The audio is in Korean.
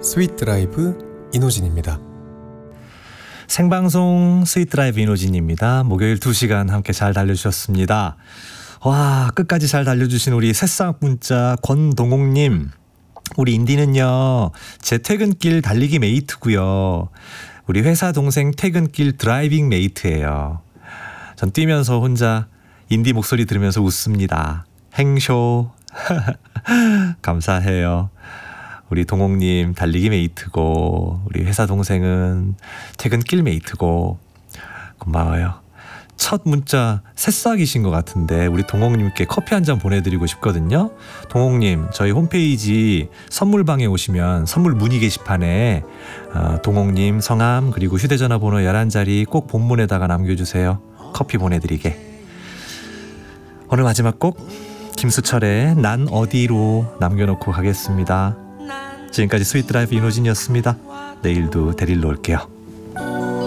스윗 드라이브 이노진입니다. 생방송 스윗 드라이브 이노진입니다. 목요일 2시간 함께 잘 달려주셨습니다. 와, 끝까지 잘 달려주신 우리 새싹 문자 권동옥님. 우리 인디는요, 제 퇴근길 달리기 메이트고요. 우리 회사 동생 퇴근길 드라이빙 메이트예요. 전 뛰면서 혼자 인디 목소리 들으면서 웃습니다. 행쇼. 감사해요. 우리 동옥님 달리기 메이트고, 우리 회사 동생은 퇴근길 메이트고, 고마워요. 첫 문자 새싹이신 것 같은데 우리 동옥님께 커피 한 잔 보내드리고 싶거든요. 동옥님, 저희 홈페이지 선물방에 오시면 선물 문의 게시판에 동옥님 성함 그리고 휴대전화 번호 11자리 꼭 본문에다가 남겨주세요. 커피 보내드리게. 오늘 마지막 곡 김수철의 난 어디로 남겨놓고 가겠습니다. 지금까지 스윗 드라이브 이노진이었습니다. 내일도 데리러 올게요.